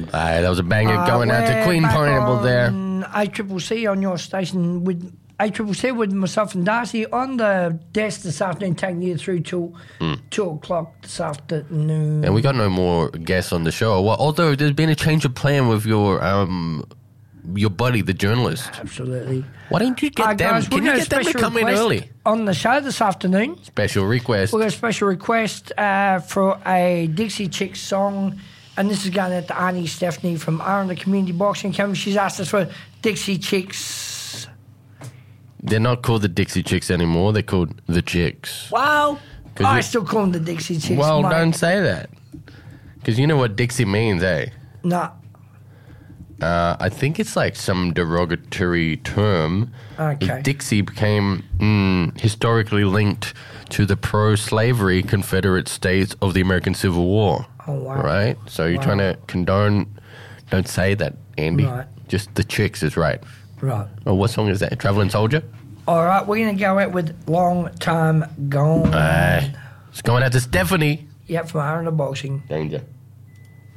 That was a banger going out to we're Queen back Pineapple there. on ACCC on your station with ACCC with myself and Darcy on the desk this afternoon, taking you through till 2 o'clock this afternoon. And we got no more guests on the show. Well, although there's been a change of plan with your buddy, the journalist. Absolutely. Why don't you get them? Guys, Can you get them to come in early? On the show this afternoon. Special request. We've got a special request for a Dixie Chicks song, and this is going out to Arnie Stephanie from Aranda Community Boxing Academy. She's asked us for Dixie Chicks. They're not called the Dixie Chicks anymore. They're called the Chicks. Well, I still call them the Dixie Chicks. Well, mate. don't say that. Because you know what Dixie means, eh? No. I think it's like some derogatory term. Okay. Dixie became historically linked to the pro-slavery Confederate States of the American Civil War. Oh, wow. Right? So you're trying to condone... Don't say that, Andy. Right. Just the Chicks is right. Right. Oh, what song is that? Traveling Soldier? All right, we're going to go out with Long Time Gone. It's going out to Stephanie. Yep, from Aranda Boxing. Danger.